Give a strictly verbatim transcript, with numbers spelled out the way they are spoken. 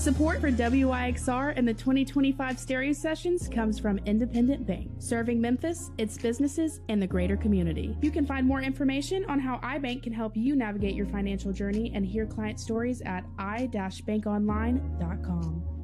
Support for W I X R and the twenty twenty-five Stereo Sessions comes from Independent Bank, serving Memphis, its businesses, and the greater community. You can find more information on how iBank can help you navigate your financial journey and hear client stories at i dash bank online dot com.